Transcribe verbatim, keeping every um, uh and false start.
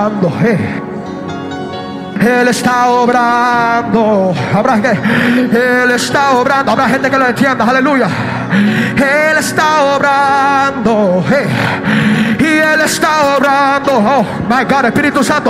eh. Él está obrando. Habrá que Él está obrando. Habrá gente que lo entienda. Aleluya. Él está obrando. Eh. Y Él está obrando. Oh my God, Espíritu Santo.